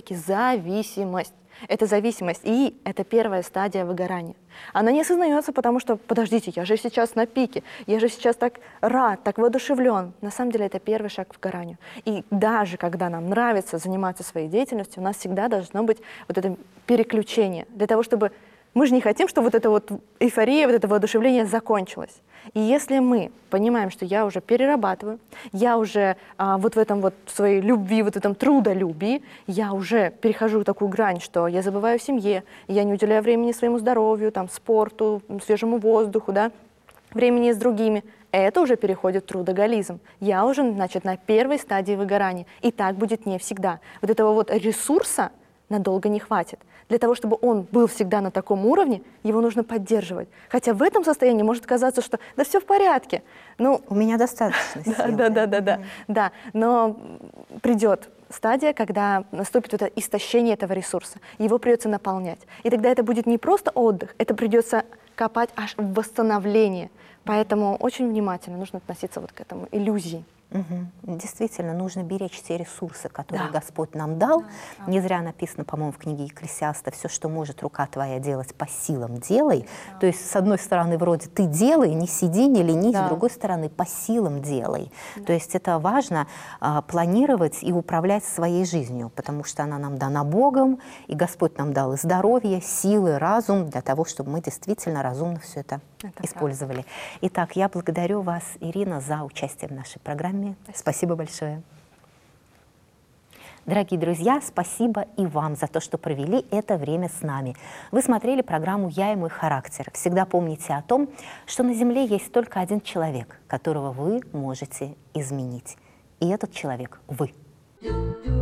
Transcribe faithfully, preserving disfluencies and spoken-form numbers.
все-таки зависимость. Это зависимость, и это первая стадия выгорания. Она не осознается, потому что, подождите, я же сейчас на пике, я же сейчас так рад, так воодушевлен. На самом деле это первый шаг к выгоранию. И даже когда нам нравится заниматься своей деятельностью, у нас всегда должно быть вот это переключение, для того, чтобы... Мы же не хотим, чтобы вот эта вот эйфория, вот это воодушевление закончилось. И если мы понимаем, что я уже перерабатываю, я уже а, вот в этом вот своей любви, вот в этом трудолюбии, я уже перехожу такую грань, что я забываю о семье, я не уделяю времени своему здоровью, там, спорту, свежему воздуху, да, времени с другими. Это уже переходит в трудоголизм. Я уже, значит, на первой стадии выгорания. И так будет не всегда. Вот этого вот ресурса надолго не хватит. Для того, чтобы он был всегда на таком уровне, его нужно поддерживать. Хотя в этом состоянии может казаться, что да все в порядке. Ну, у меня достаточно сил. Да, да, да, да, да. Но придет стадия, когда наступит это истощение этого ресурса. Его придется наполнять. И тогда это будет не просто отдых, это придется копать аж в восстановление. Поэтому очень внимательно нужно относиться вот к этому иллюзии. Угу. Действительно, нужно беречь те ресурсы, которые Да. Господь нам дал. Да, да. Не зря написано, по-моему, в книге Екклесиаста: все, что может рука твоя делать, по силам делай. Да. То есть, с одной стороны, вроде ты делай, не сиди, не ленись, да. С другой стороны, по силам делай. Да. То есть это важно а, планировать и управлять своей жизнью, потому что она нам дана Богом, и Господь нам дал и здоровье, силы, разум для того, чтобы мы действительно разумно все это, это использовали. Правда. Итак, я благодарю вас, Ирина, за участие в нашей программе. Спасибо, спасибо большое. Дорогие друзья, спасибо и вам за то, что провели это время с нами. Вы смотрели программу «Я и мой характер». Всегда помните о том, что на Земле есть только один человек, которого вы можете изменить. И этот человек — вы.